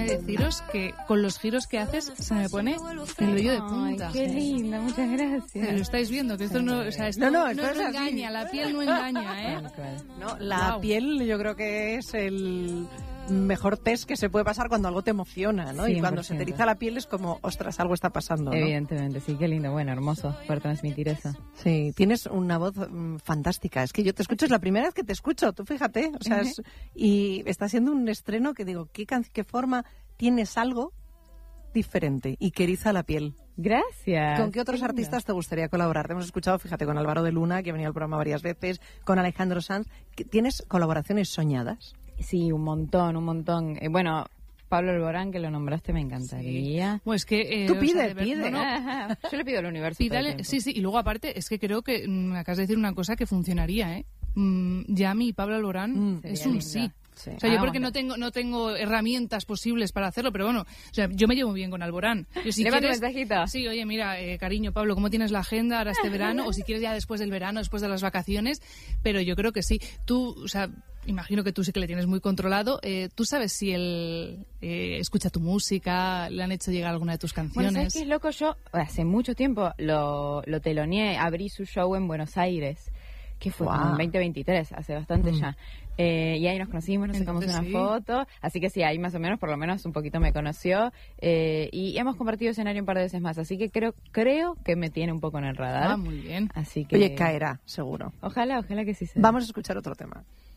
deciros que con los giros que haces se me pone el vello de punta. Ay, qué linda, muchas gracias. Lo estáis viendo, que esto no, o sea, esto no engaña, la piel no engaña, ¿eh? No, la piel yo creo que es el mejor test que se puede pasar cuando algo te emociona, ¿no? 100%. Y cuando se te eriza la piel es como, ostras, algo está pasando, ¿no? Evidentemente, sí, qué lindo, bueno, hermoso poder transmitir eso. Sí, tienes una voz fantástica, es que yo te escucho, es la primera vez que te escucho, tú fíjate, o sea, y está siendo un estreno que digo, ¿qué forma tienes algo diferente y que eriza la piel? Gracias. ¿Con qué otros artistas te gustaría colaborar? Te hemos escuchado, fíjate, con Álvaro de Luna, que ha venido al programa varias veces, con Alejandro Sanz. ¿Tienes colaboraciones soñadas? Sí, un montón. Bueno, Pablo Alborán, que lo nombraste, me encantaría. Sí. Pues que... Tú pide. No. Yo le pido al universo. Sí, y luego aparte, es que creo que me acabas de decir una cosa que funcionaría, ¿eh? Yami y Pablo Alborán es un sí. Sí. O sea, yo porque no tengo herramientas posibles para hacerlo, pero bueno, o sea, yo me llevo bien con Alborán. Yo, si ¿Le quieres, mensajito? Sí, oye, mira, cariño, Pablo, ¿cómo tienes la agenda ahora este verano? O si quieres ya después del verano, después de las vacaciones, pero yo creo que sí. Tú, o sea, imagino que tú sí que le tienes muy controlado. ¿Tú sabes si él escucha tu música, le han hecho llegar alguna de tus canciones? Bueno, ¿sabes qué es loco? Yo hace mucho tiempo lo teloneé, abrí su show en Buenos Aires, que fue en 2023, hace bastante ya. Y ahí nos conocimos, nos sacamos una foto, así que sí, ahí más o menos, por lo menos un poquito me conoció, y hemos compartido escenario un par de veces más, así que creo que me tiene un poco en el radar. Muy bien. Así que... Oye, caerá, seguro. Ojalá que sí sea. Vamos a escuchar otro tema.